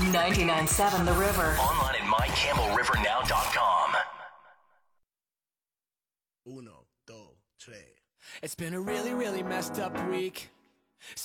99.7 The River. Online at mycampbellrivernow.com. Uno, dos, tres. It's been a really, really messed up week.